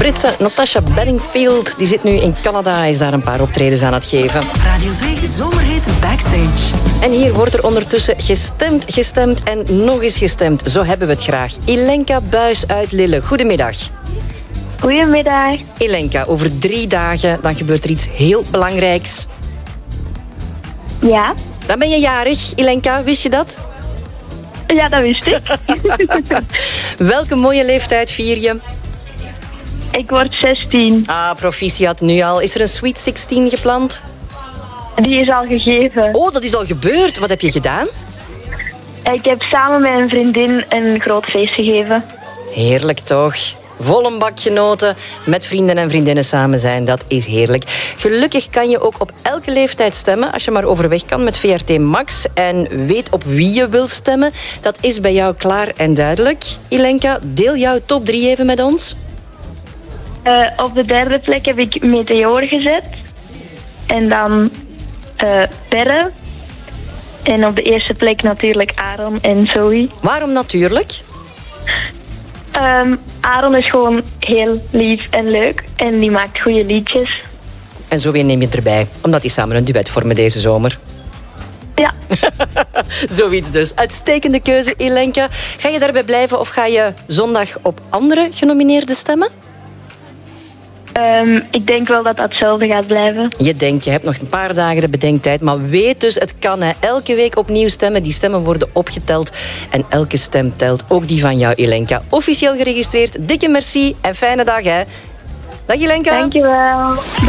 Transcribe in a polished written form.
Britse Natasha Bedingfield die zit nu in Canada, is daar een paar optredens aan het geven. Radio 2 Zomerhit Backstage. En hier wordt er ondertussen gestemd en nog eens gestemd. Zo hebben we het graag. Ilenka Buys uit Lille, goedemiddag. Goedemiddag. Ilenka, over 3 dagen dan gebeurt er iets heel belangrijks. Ja? Dan ben je jarig, Ilenka, wist je dat? Ja, dat wist ik. Welke mooie leeftijd vier je? Ik word 16. Ah, proficiat nu al. Is er een Sweet 16 gepland? Die is al gegeven. Oh, dat is al gebeurd. Wat heb je gedaan? Ik heb samen met een vriendin een groot feest gegeven. Heerlijk toch? Vol een bak genoten, met vrienden en vriendinnen samen zijn, dat is heerlijk. Gelukkig kan je ook op elke leeftijd stemmen, als je maar overweg kan met VRT Max. En weet op wie je wilt stemmen. Dat is bij jou klaar en duidelijk. Ilenka, deel jouw top 3 even met ons. Op de 3e plek heb ik Meteor gezet. En dan Perre. En op de 1e plek natuurlijk Aaron en Zoe. Waarom natuurlijk? Aaron is gewoon heel lief en leuk. En die maakt goede liedjes. En Zoe neem je erbij, omdat die samen een duet vormen deze zomer. Ja. Zoiets dus. Uitstekende keuze, Ilenka. Ga je daarbij blijven of ga je zondag op andere genomineerden stemmen? Ik denk wel dat dat hetzelfde gaat blijven. Je denkt, je hebt nog een paar dagen de bedenktijd, maar weet dus, het kan. Hè. Elke week opnieuw stemmen. Die stemmen worden opgeteld en elke stem telt. Ook die van jou, Ilenka. Officieel geregistreerd. Dikke merci en fijne dag, hè. Dag, Ilenka. Dankjewel.